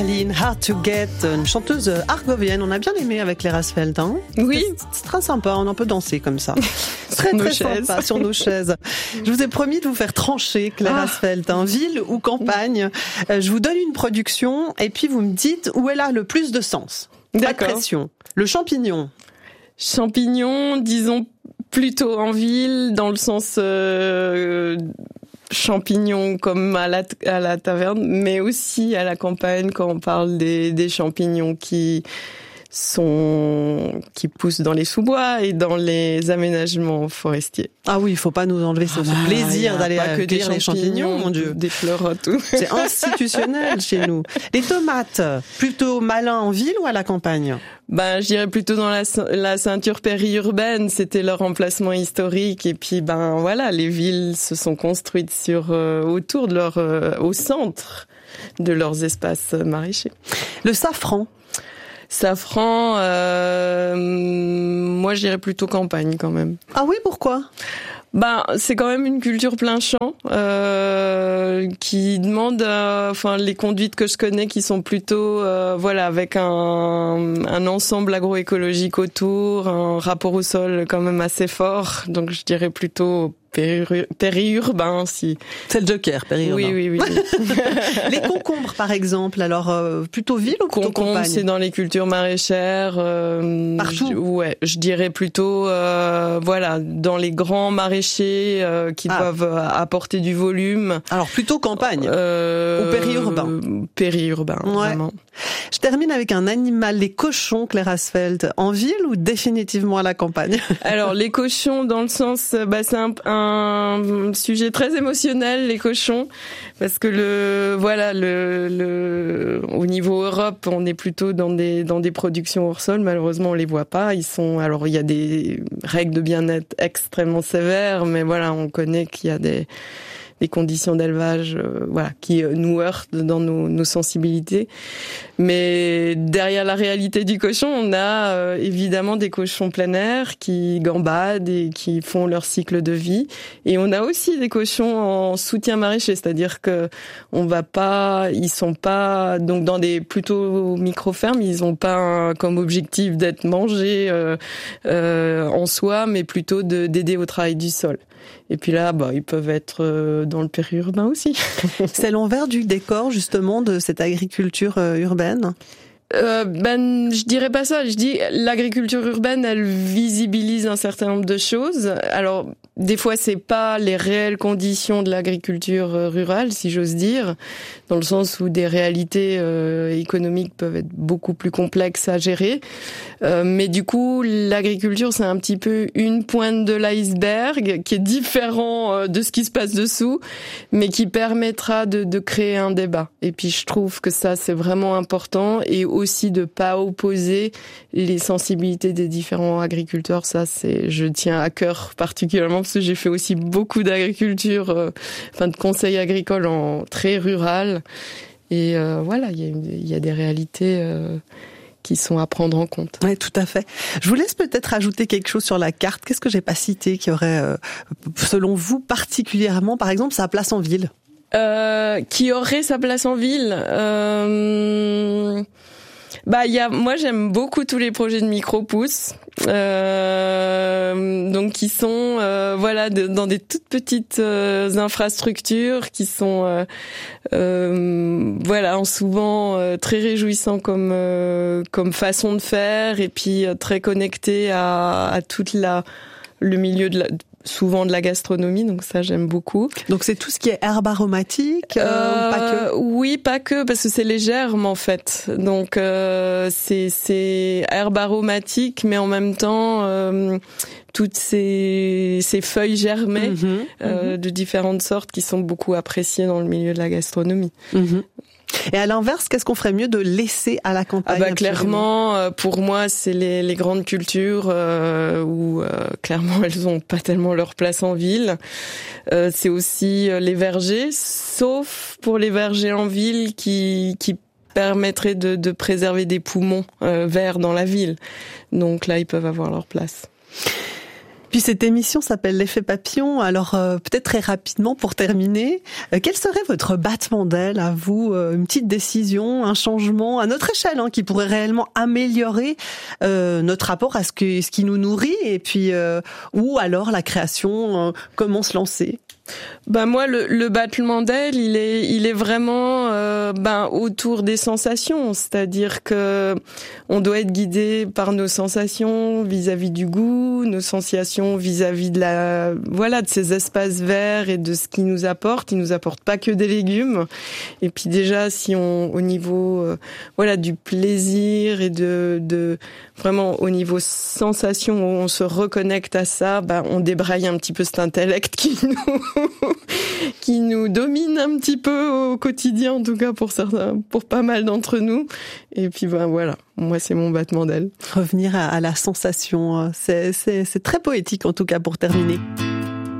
Aline, Hard to Get, une chanteuse argovienne, on a bien aimé avec les Rasfeld, hein. Oui. C'est très sympa, on en peut danser comme ça. Très sympa, sur nos chaises. Je vous ai promis de vous faire trancher, Claire Rasfeld, hein, ville ou campagne. Je vous donne une production et puis vous me dites où elle a le plus de sens. Pas de pression. Le champignon. Champignon, disons plutôt en ville, dans le sens champignons comme à la taverne, mais aussi à la campagne quand on parle des champignons qui poussent dans les sous-bois et dans les aménagements forestiers. Ah oui, il faut pas nous enlever ce plaisir d'aller cueillir les champignons, mon Dieu. Des fleurs, tout. C'est institutionnel chez nous. Les tomates, plutôt malin en ville ou à la campagne? Je dirais plutôt dans la ceinture périurbaine, c'était leur emplacement historique et puis les villes se sont construites autour de au centre de leurs espaces maraîchers. Le safran. Safran, moi je dirais plutôt campagne quand même. Ah oui, pourquoi ? C'est quand même une culture plein champ qui demande les conduites que je connais qui sont plutôt avec un ensemble agroécologique autour, un rapport au sol quand même assez fort. Donc je dirais plutôt périurbain, si. C'est le joker, périurbain. Oui. Les concombres, par exemple, alors plutôt ville ou plutôt campagne ? C'est dans les cultures maraîchères. Partout. Je dirais plutôt dans les grands maraîchers qui doivent apporter du volume. Alors plutôt campagne ou périurbain. Périurbain, vraiment. Je termine avec un animal, les cochons, Claire Rasfeld, en ville ou définitivement à la campagne ? Alors les cochons, dans le sens, c'est un sujet très émotionnel, les cochons, parce que au niveau Europe, on est plutôt dans des productions hors sol. Malheureusement, on les voit pas. Il y a des règles de bien-être extrêmement sévères, mais on connaît qu'il y a des conditions d'élevage qui nous heurtent dans nos sensibilités. Mais derrière la réalité du cochon, on a évidemment des cochons plein air qui gambadent et qui font leur cycle de vie. Et on a aussi des cochons en soutien maraîcher, c'est-à-dire que ils sont pas donc dans des plutôt micro-fermes, ils ont pas comme objectif d'être mangés en soi, mais plutôt d'aider au travail du sol. Et puis là, ils peuvent être dans le périurbain aussi. C'est l'envers du décor, justement, de cette agriculture urbaine ? Je dirais pas ça. Je dis l'agriculture urbaine, elle visibilise un certain nombre de choses. Alors, des fois, c'est pas les réelles conditions de l'agriculture rurale, si j'ose dire, dans le sens où des réalités économiques peuvent être beaucoup plus complexes à gérer. Mais du coup, l'agriculture, c'est un petit peu une pointe de l'iceberg qui est différent de ce qui se passe dessous, mais qui permettra de créer un débat. Et puis, je trouve que ça, c'est vraiment important, et aussi de pas opposer les sensibilités des différents agriculteurs. Ça, je tiens à cœur particulièrement parce que j'ai fait aussi beaucoup d'agriculture, de conseil agricole en très rural. Et il y a des réalités qui sont à prendre en compte. Oui, tout à fait. Je vous laisse peut-être ajouter quelque chose sur la carte. Qu'est-ce que j'ai pas cité qui aurait, selon vous, particulièrement, par exemple, sa place en ville ? Qui aurait sa place en ville moi j'aime beaucoup tous les projets de micro-pousses, donc qui sont dans des toutes petites infrastructures qui sont souvent très réjouissants comme façon de faire, et puis très connectés à toute le milieu souvent de la gastronomie, donc ça j'aime beaucoup. Donc c'est tout ce qui est herbes aromatiques, pas que ? Oui, pas que, parce que c'est les germes en fait. Donc c'est herbes aromatiques, mais en même temps toutes ces feuilles germées de différentes sortes qui sont beaucoup appréciées dans le milieu de la gastronomie. Et à l'inverse, qu'est-ce qu'on ferait mieux de laisser à la campagne ? Clairement, pour moi, c'est les grandes cultures où clairement elles ont pas tellement leur place en ville. C'est aussi les vergers, sauf pour les vergers en ville qui permettraient de préserver des poumons verts dans la ville. Donc là, ils peuvent avoir leur place. Puis cette émission s'appelle l'effet papillon. Alors peut-être très rapidement pour terminer, quel serait votre battement d'aile à vous, une petite décision, un changement à notre échelle qui pourrait réellement améliorer notre rapport à ce qui nous nourrit et puis ou alors la création, comment se lancer? Moi, le battement d'aile, il est vraiment autour des sensations, c'est-à-dire que on doit être guidé par nos sensations vis-à-vis du goût, nos sensations vis-à-vis de de ces espaces verts et de ce qu'ils nous apportent. Ils nous apportent pas que des légumes. Et puis déjà, si on au niveau du plaisir et de vraiment au niveau sensation, où on se reconnecte à ça, on débraille un petit peu cet intellect qui nous domine un petit peu au quotidien, en tout cas pour certains, pour pas mal d'entre nous. Et puis moi c'est mon battement d'aile. Revenir à la sensation, c'est très poétique en tout cas pour terminer.